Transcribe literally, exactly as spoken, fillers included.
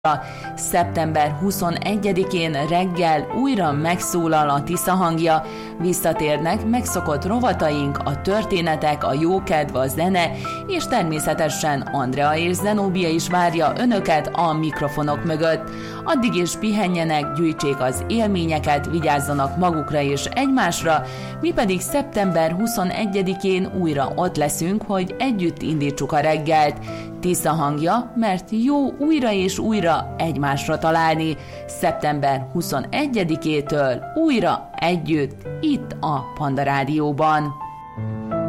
szeptember huszonegyedikén reggel újra megszólal a Tisza hangja, visszatérnek megszokott rovataink, a történetek, a jókedv, a zene, és természetesen Andrea és Zenóbia is várja önöket a mikrofonok mögött. Addig is pihenjenek, gyűjtsék az élményeket, vigyázzanak magukra és egymásra, mi pedig szeptember huszonegyedikén újra ott leszünk, hogy együtt indítsuk a reggelt. Tisza hangja, mert jó újra és újra egymásra találni. szeptember huszonegyedikétől újra együtt, itt a Panda Rádióban.